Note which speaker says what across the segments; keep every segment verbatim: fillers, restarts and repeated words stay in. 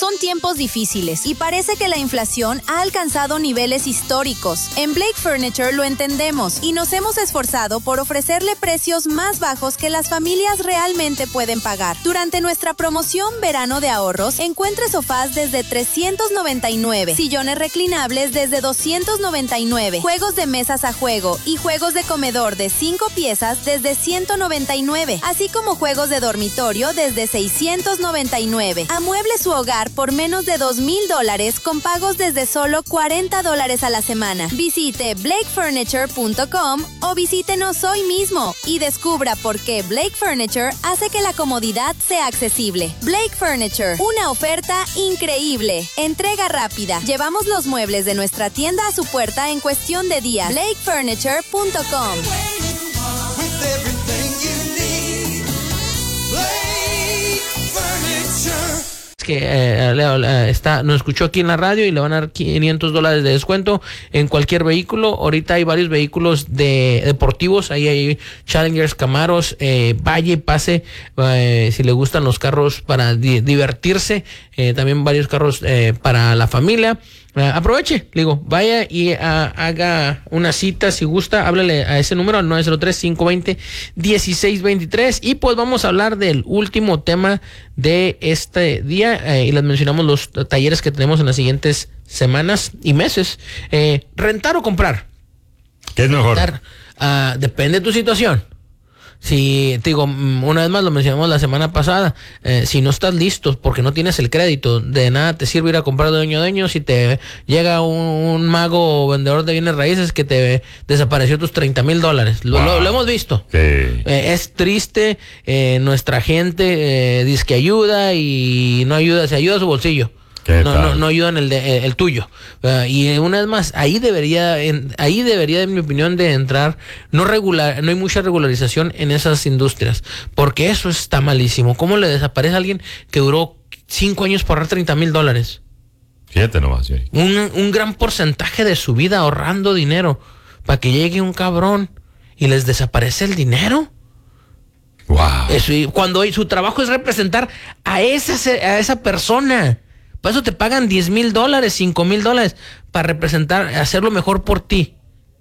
Speaker 1: Son tiempos difíciles y parece que la inflación ha alcanzado niveles históricos. En Blake Furniture lo entendemos y nos hemos esforzado por ofrecerle precios más bajos que las familias realmente pueden pagar. Durante nuestra promoción Verano de Ahorros, encuentre sofás desde trescientos noventa y nueve, sillones reclinables desde doscientos noventa y nueve, juegos de mesas a juego y juegos de comedor de cinco piezas desde ciento noventa y nueve, así como juegos de dormitorio desde seiscientos noventa y nueve. Amueble su hogar por menos de dos mil dólares con pagos desde solo cuarenta dólares a la semana. Visite blake furniture punto com o visítenos hoy mismo y descubra por qué Blake Furniture hace que la comodidad sea accesible. Blake Furniture, una oferta increíble. Entrega rápida. Llevamos los muebles de nuestra tienda a su puerta en cuestión de días. blake furniture punto com.
Speaker 2: Que eh, eh, está, nos escuchó aquí en la radio y le van a dar quinientos dólares de descuento en cualquier vehículo. Ahorita hay varios vehículos de deportivos, ahí hay Challengers, Camaros, eh, Valle, Pase, eh, si le gustan los carros para di- divertirse, eh, también varios carros eh, para la familia. Uh, aproveche, digo, vaya y uh, haga una cita si gusta, háblale a ese número al nueve cero tres, cinco dos cero, uno seis dos tres y pues vamos a hablar del último tema de este día eh, y les mencionamos los talleres que tenemos en las siguientes semanas y meses. Eh, rentar o comprar.
Speaker 3: ¿Qué es mejor?
Speaker 2: Rentar, uh, depende de tu situación. Si, te digo, una vez más lo mencionamos la semana pasada, eh, si no estás listo porque no tienes el crédito, de nada te sirve ir a comprar de dueño a dueño si te llega un, un mago o vendedor de bienes raíces que te desapareció tus treinta mil dólares. Lo, wow. lo, lo hemos visto.
Speaker 3: Sí.
Speaker 2: Eh, es triste, eh, nuestra gente eh, dice que ayuda y no ayuda, se ayuda a su bolsillo. No, no, no ayudan el de, el tuyo. Uh, y una vez más, ahí debería, en, ahí debería, en mi opinión, de entrar, no regular, no hay mucha regularización en esas industrias, porque eso está malísimo. ¿Cómo le desaparece a alguien que duró cinco años por ahorrar treinta mil dólares?
Speaker 3: Fíjate nomás, sí.
Speaker 2: Un, un gran porcentaje de su vida ahorrando dinero, para que llegue un cabrón y les desaparece el dinero.
Speaker 3: Wow.
Speaker 2: Eso, y cuando su trabajo es representar a esa, a esa persona. Para eso te pagan diez mil dólares, cinco mil dólares, para representar, hacerlo mejor por ti.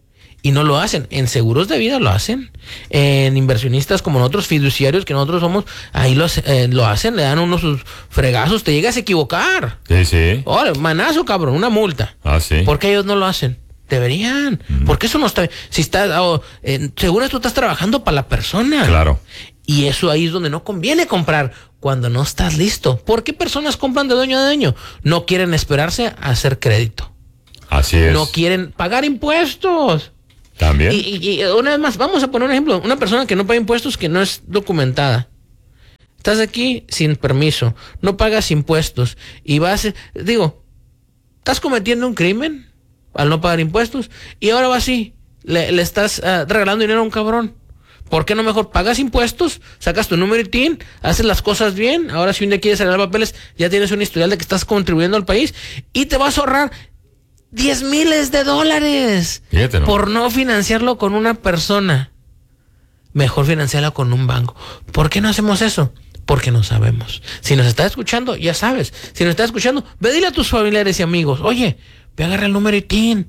Speaker 2: Y no lo hacen. En seguros de vida lo hacen. En inversionistas como nosotros, fiduciarios que nosotros somos, ahí lo, eh, lo hacen, le dan unos sus fregazos, te llegas a equivocar.
Speaker 3: Sí, sí.
Speaker 2: Órale, manazo, cabrón, una multa.
Speaker 3: Ah, sí.
Speaker 2: ¿Por qué ellos no lo hacen? Deberían. Mm. Porque eso no está... Si está, oh, eh, seguro tú estás trabajando para la persona.
Speaker 3: Claro.
Speaker 2: Y eso ahí es donde no conviene comprar, cuando no estás listo. ¿Por qué personas compran de dueño a dueño? No quieren esperarse a hacer crédito.
Speaker 3: Así es.
Speaker 2: No quieren pagar impuestos.
Speaker 3: También.
Speaker 2: Y, y, y una vez más, vamos a poner un ejemplo. Una persona que no paga impuestos, que no es documentada. Estás aquí sin permiso, no pagas impuestos y vas, digo, estás cometiendo un crimen al no pagar impuestos y ahora vas así, le, le estás uh, regalando dinero a un cabrón. ¿Por qué no mejor pagas impuestos, sacas tu número y T I N, haces las cosas bien? Ahora si un día quieres arreglar papeles, ya tienes un historial de que estás contribuyendo al país y te vas a ahorrar diez miles de dólares.
Speaker 3: Fíjate, ¿no?
Speaker 2: Por no financiarlo con una persona. Mejor financiarlo con un banco. ¿Por qué no hacemos eso? Porque no sabemos. Si nos estás escuchando, ya sabes. Si nos estás escuchando, ve dile a tus familiares y amigos, oye, ve a agarrar el número y T I N.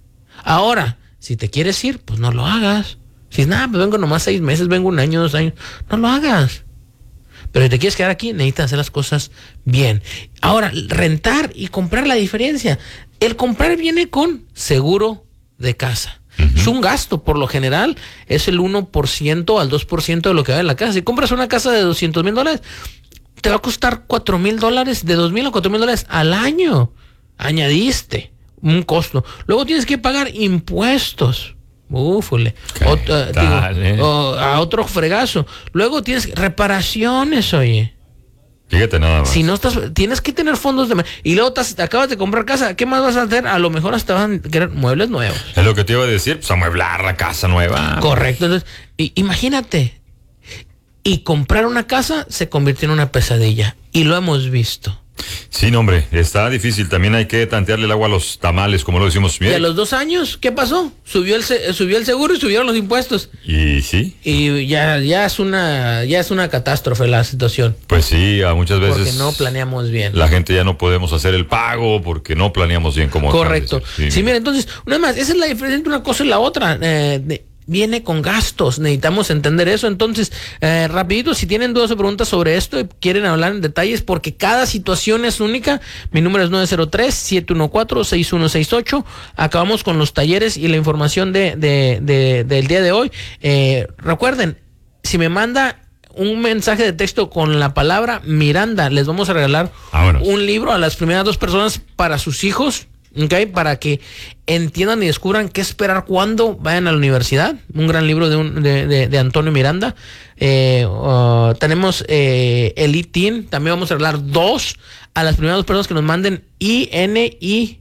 Speaker 2: Ahora, si te quieres ir, pues no lo hagas. Si es nada, pues vengo nomás seis meses, vengo un año, dos años, no lo hagas. Pero si te quieres quedar aquí, necesitas hacer las cosas bien. Ahora, rentar y comprar, la diferencia. El comprar viene con seguro de casa. Uh-huh. Es un gasto, por lo general, es el uno por ciento al dos por ciento de lo que va en la casa. Si compras una casa de doscientos mil dólares, te va a costar cuatro mil dólares, de dos mil a cuatro mil dólares al año. Añadiste un costo. Luego tienes que pagar impuestos. Ufule.
Speaker 3: Okay.
Speaker 2: Ot, uh, digo, o, a otro fregazo. Luego tienes reparaciones, oye.
Speaker 3: Fíjate nada más.
Speaker 2: Si no estás, tienes que tener fondos de... Y luego te acabas de comprar casa, ¿qué más vas a hacer? A lo mejor hasta van a querer muebles nuevos.
Speaker 3: Es lo que te iba a decir, pues amueblar la casa nueva.
Speaker 2: Correcto. Entonces, y, imagínate. Y comprar una casa se convirtió en una pesadilla. Y lo hemos visto.
Speaker 3: Sí, no, hombre, está difícil. También hay que tantearle el agua a los tamales, como lo decimos bien.
Speaker 2: Y a los dos años, ¿qué pasó? Subió el subió el seguro y subieron los impuestos.
Speaker 3: Y sí.
Speaker 2: Y ya ya es una ya es una catástrofe la situación.
Speaker 3: Pues sí, a muchas veces.
Speaker 2: Porque no planeamos bien.
Speaker 3: La gente ya no podemos hacer el pago porque no planeamos bien como.
Speaker 2: Correcto. Sí, sí, mira, entonces, una más, esa es la diferencia entre una cosa y la otra. Eh, de, Viene con gastos, necesitamos entender eso. Entonces, eh, rapidito, si tienen dudas o preguntas sobre esto y quieren hablar en detalles, porque cada situación es única, mi número es nueve cero tres, siete uno cuatro, seis uno seis ocho. Acabamos con los talleres y la información de, de, de, del día de hoy. Eh, recuerden, si me manda un mensaje de texto con la palabra Miranda, les vamos a regalar Vámonos. un libro a las primeras dos personas para sus hijos. Okay, para que entiendan y descubran qué esperar cuando vayan a la universidad. Un gran libro de, un, de, de, de Antonio Miranda. Eh, uh, tenemos eh, Elite Teen. También vamos a hablar dos a las primeras dos personas que nos manden I N I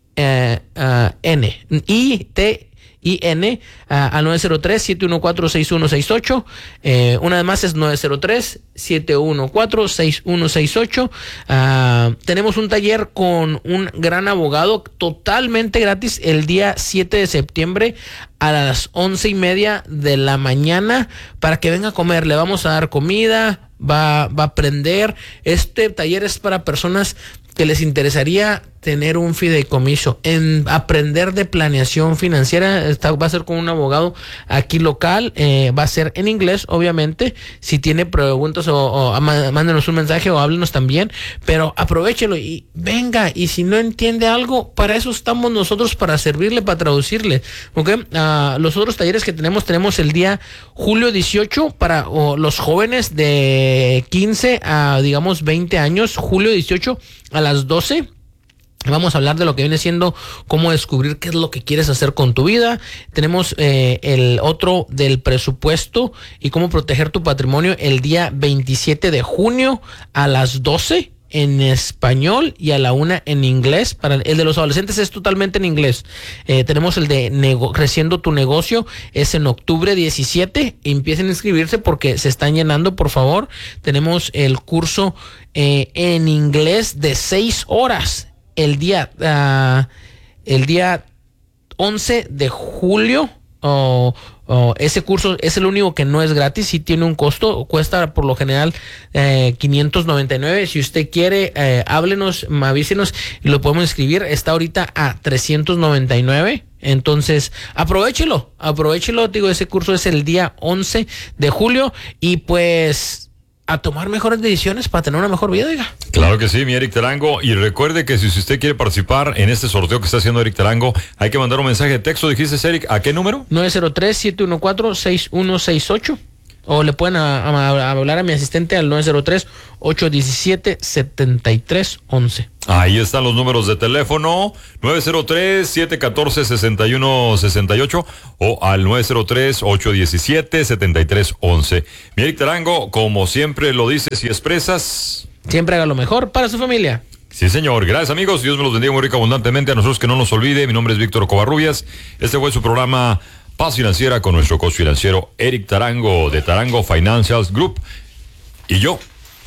Speaker 2: eh, uh, N I T I N uh, al nueve cero tres, siete uno cuatro, seis uno seis ocho. Eh, una vez más es nueve cero tres, siete uno cuatro, seis uno seis ocho. Uh, tenemos un taller con un gran abogado totalmente gratis el día siete de septiembre a las once y media de la mañana para que venga a comer. Le vamos a dar comida, va, va a aprender. Este taller es para personas que les interesaría tener un fideicomiso, en aprender de planeación financiera. Está, va a ser con un abogado aquí local, eh, va a ser en inglés, obviamente. Si tiene preguntas o, o mándenos un mensaje o háblenos también, pero aprovéchelo y venga. Y si no entiende algo, para eso estamos nosotros, para servirle, para traducirle. ¿Okay? Uh, los otros talleres que tenemos, tenemos el día julio dieciocho para oh, los jóvenes de quince a digamos veinte años, julio dieciocho a las doce. Vamos a hablar de lo que viene siendo cómo descubrir qué es lo que quieres hacer con tu vida. Tenemos eh, el otro del presupuesto y cómo proteger tu patrimonio el día veintisiete de junio a las doce en español y a la una en inglés. Para el de los adolescentes es totalmente en inglés. Eh, tenemos el de nego- creciendo tu negocio, es en octubre diecisiete. Empiecen a inscribirse porque se están llenando, por favor. Tenemos el curso eh, en inglés de seis horas el día uh, el día once de julio. Oh, oh, ese curso es el único que no es gratis, sí tiene un costo, cuesta por lo general eh, quinientos noventa y nueve. Si usted quiere, eh, háblenos, avísenos y lo podemos inscribir. Está ahorita a trescientos noventa y nueve. Entonces, aprovechelo, aprovechelo. Digo, ese curso es el día once de julio y pues a tomar mejores decisiones para tener una mejor vida, oiga.
Speaker 3: Claro que sí, mi Eric Tarango. Y recuerde que si usted quiere participar en este sorteo que está haciendo Eric Tarango, hay que mandar un mensaje de texto. Dijiste, Eric, ¿a qué número?
Speaker 2: nueve cero tres, siete uno cuatro, seis uno seis ocho. O le pueden a, a, a hablar a mi asistente al nueve cero tres, ocho uno siete, siete tres uno uno.
Speaker 3: Ahí están los números de teléfono, nueve cero tres, siete uno cuatro, seis uno seis ocho o al nueve cero tres, ocho uno siete, siete tres uno uno. Mi Eric Tarango, como siempre lo dices y expresas,
Speaker 2: siempre haga lo mejor para su familia.
Speaker 3: Sí, señor. Gracias, amigos. Dios me los bendiga muy rico abundantemente. A nosotros que no nos olvide. Mi nombre es Víctor Covarrubias. Este fue su programa Paz Financiera con nuestro coach financiero Eric Tarango de Tarango Financial Group. Y yo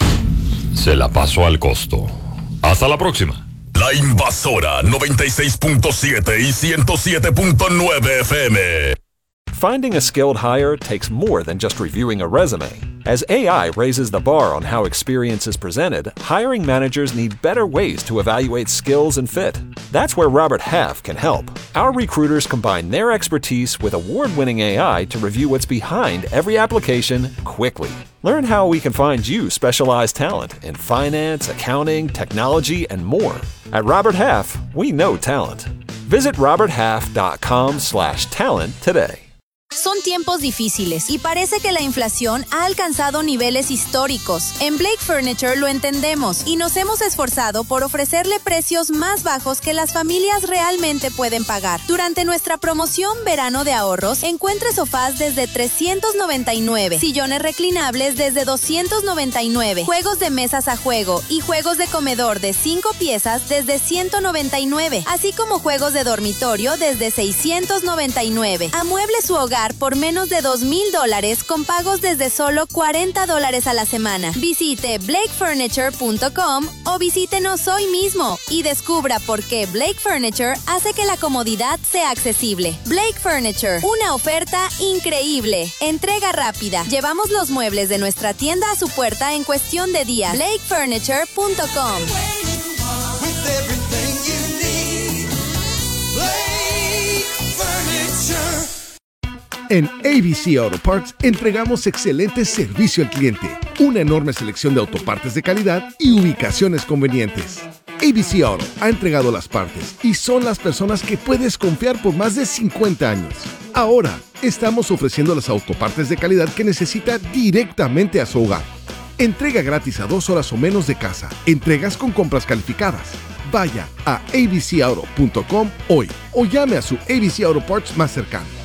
Speaker 3: se la paso al costo. Hasta la próxima.
Speaker 4: La Invasora noventa y seis punto siete y ciento siete punto nueve F M.
Speaker 5: Finding a skilled hire takes more than just reviewing a resume. As A I raises the bar on how experience is presented, hiring managers need better ways to evaluate skills and fit. That's where Robert Half can help. Our recruiters combine their expertise with award-winning A I to review what's behind every application quickly. Learn how we can find you specialized talent in finance, accounting, technology, and more. At Robert Half, we know talent. Visit roberthalf.com slash talent today.
Speaker 1: Son tiempos difíciles y parece que la inflación ha alcanzado niveles históricos. En Blake Furniture lo entendemos y nos hemos esforzado por ofrecerle precios más bajos que las familias realmente pueden pagar. Durante nuestra promoción Verano de Ahorros, encuentre sofás desde trescientos noventa y nueve, sillones reclinables desde doscientos noventa y nueve, juegos de mesas a juego y juegos de comedor de cinco piezas desde ciento noventa y nueve, así como juegos de dormitorio desde seiscientos noventa y nueve. Amueble su hogar hogar por menos de dos mil dólares con pagos desde solo cuarenta dólares a la semana. Visite blake furniture punto com o visítenos hoy mismo y descubra por qué Blake Furniture hace que la comodidad sea accesible. Blake Furniture, una oferta increíble. Entrega rápida. Llevamos los muebles de nuestra tienda a su puerta en cuestión de días. blake furniture punto com.
Speaker 6: En A B C Auto Parts entregamos excelente servicio al cliente, una enorme selección de autopartes de calidad y ubicaciones convenientes. A B C Auto ha entregado las partes y son las personas que puedes confiar por más de cincuenta años. Ahora, estamos ofreciendo las autopartes de calidad que necesita directamente a su hogar. Entrega gratis a dos horas o menos de casa. Entregas con compras calificadas. Vaya a a b c auto punto com hoy o llame a su A B C Auto Parts más cercano.